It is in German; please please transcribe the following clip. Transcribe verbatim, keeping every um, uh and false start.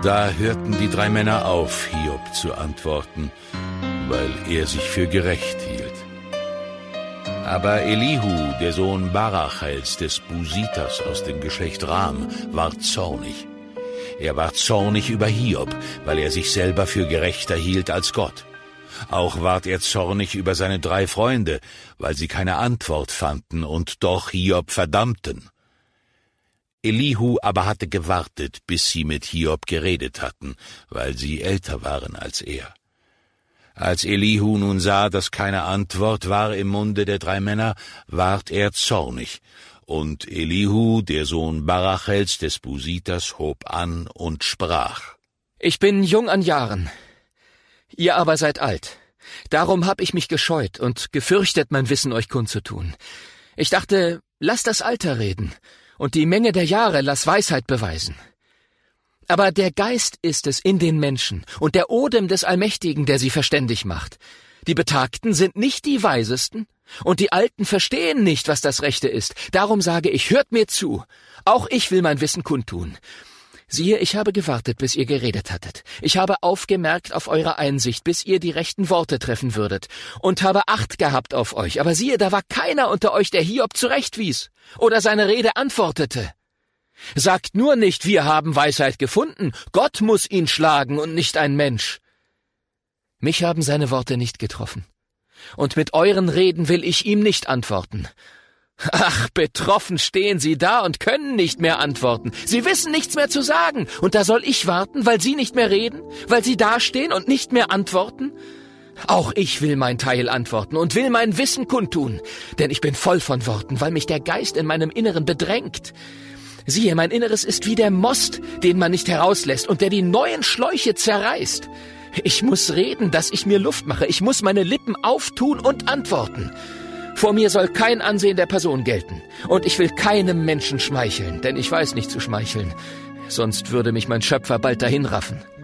Da hörten die drei Männer auf, Hiob zu antworten, weil er sich für gerecht hielt. Aber Elihu, der Sohn Barachels des Busiters aus dem Geschlecht Ram, war zornig. Er war zornig über Hiob, weil er sich selber für gerechter hielt als Gott. Auch ward er zornig über seine drei Freunde, weil sie keine Antwort fanden und doch Hiob verdammten. Elihu aber hatte gewartet, bis sie mit Hiob geredet hatten, weil sie älter waren als er. Als Elihu nun sah, dass keine Antwort war im Munde der drei Männer, ward er zornig. Und Elihu, der Sohn Barachels des Busiters, hob an und sprach: Ich bin jung an Jahren, ihr aber seid alt. Darum hab ich mich gescheut und gefürchtet, mein Wissen euch kundzutun. Ich dachte, lass das Alter reden, und die Menge der Jahre lass Weisheit beweisen. Aber der Geist ist es in den Menschen und der Odem des Allmächtigen, der sie verständig macht. Die Betagten sind nicht die Weisesten, und die Alten verstehen nicht, was das Rechte ist. Darum sage ich, hört mir zu. Auch ich will mein Wissen kundtun. Siehe, ich habe gewartet, bis ihr geredet hattet. Ich habe aufgemerkt auf eure Einsicht, bis ihr die rechten Worte treffen würdet, und habe Acht gehabt auf euch. Aber siehe, da war keiner unter euch, der Hiob zurechtwies oder seine Rede antwortete. Sagt nur nicht, wir haben Weisheit gefunden. Gott muss ihn schlagen und nicht ein Mensch. Mich haben seine Worte nicht getroffen. Und mit euren Reden will ich ihm nicht antworten. Ach, betroffen stehen sie da und können nicht mehr antworten. Sie wissen nichts mehr zu sagen. Und da soll ich warten, weil sie nicht mehr reden? Weil sie dastehen und nicht mehr antworten? Auch ich will mein Teil antworten und will mein Wissen kundtun. Denn ich bin voll von Worten, weil mich der Geist in meinem Inneren bedrängt. Siehe, mein Inneres ist wie der Most, den man nicht herauslässt und der die neuen Schläuche zerreißt. Ich muss reden, dass ich mir Luft mache. Ich muss meine Lippen auftun und antworten. Vor mir soll kein Ansehen der Person gelten. Und ich will keinem Menschen schmeicheln, denn ich weiß nicht zu schmeicheln. Sonst würde mich mein Schöpfer bald dahinraffen.